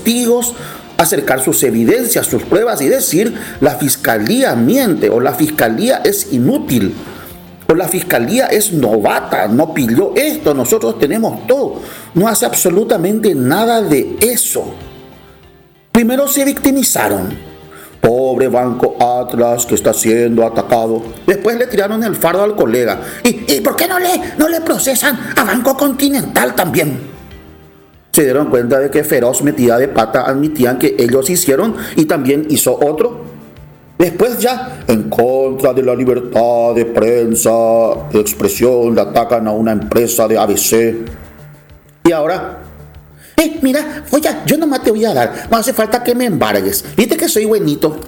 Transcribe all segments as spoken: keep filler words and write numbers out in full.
testigos, acercar sus evidencias, sus pruebas y decir la fiscalía miente o la fiscalía es inútil o la fiscalía es novata, no pilló esto, nosotros tenemos todo. No hace absolutamente nada de eso. Primero se victimizaron. Pobre Banco Atlas que está siendo atacado. Después le tiraron el fardo al colega. ¿Y, y por qué no le, no le procesan a Banco Continental también? Se dieron cuenta de que feroz metida de pata admitían que ellos hicieron y también hizo otro. Después ya, en contra de la libertad de prensa, de expresión, le atacan a una empresa de A B C. Y ahora, eh, mira, oye, yo nomás te voy a dar, no hace falta que me embargues. Viste que soy buenito.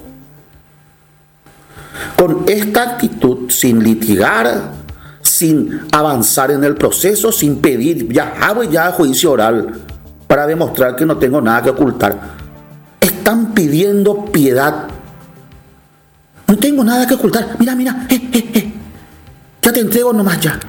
Con esta actitud, sin litigar, sin avanzar en el proceso, sin pedir, ya hago ya juicio oral, para demostrar que no tengo nada que ocultar. Están pidiendo piedad. No tengo nada que ocultar. Mira, mira. Eh, eh, eh. Ya te entrego nomás ya.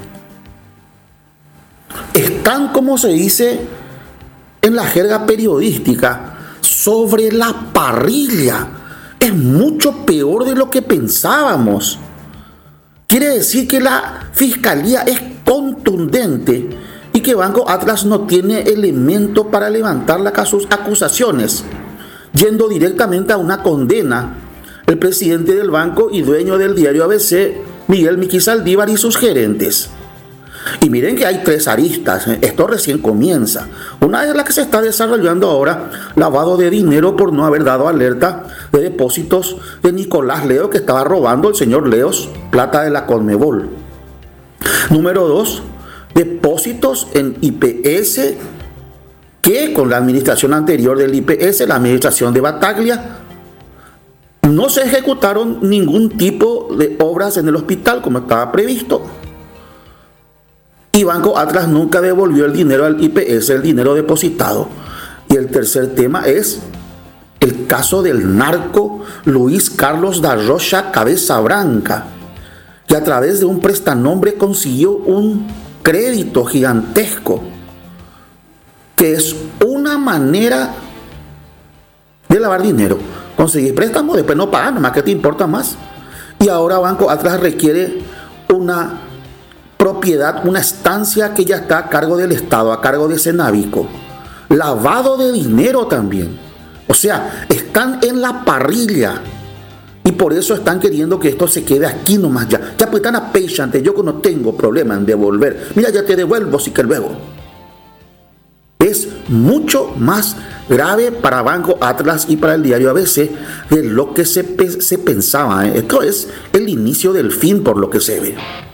Están, como se dice en la jerga periodística, sobre la parrilla. Es mucho peor de lo que pensábamos. Quiere decir que la fiscalía es contundente y que Banco Atlas no tiene elemento para levantar las acusaciones, yendo directamente a una condena. El presidente del banco y dueño del diario A B C, Miguel Miki Saldívar, y sus gerentes. Y miren que hay tres aristas, esto recién comienza. Una es la que se está desarrollando ahora, lavado de dinero por no haber dado alerta de depósitos de Nicolás Leo, que estaba robando el señor Leos plata de la Conmebol. Número dos, depósitos en I P S que con la administración anterior del I P S, la administración de Bataglia, no se ejecutaron ningún tipo de obras en el hospital como estaba previsto. Y Banco Atlas nunca devolvió el dinero al I P S, el dinero depositado. Y el tercer tema es el caso del narco Luis Carlos da Rocha Cabeza Branca, que a través de un prestanombre consiguió un crédito gigantesco, que es una manera de lavar dinero. Conseguir préstamo, después no pagar, nomás que te importa más. Y ahora Banco Atlas requiere una propiedad, una estancia que ya está a cargo del Estado, a cargo de Cenavico. Lavado de dinero también. O sea, están en la parrilla. Y por eso están queriendo que esto se quede aquí nomás ya. Ya pues están apechantes, yo que no tengo problema en devolver. Mira, ya te devuelvo si que luego. Es mucho más grave para Banco Atlas y para el diario A B C de lo que se, se pensaba. Esto es el inicio del fin por lo que se ve.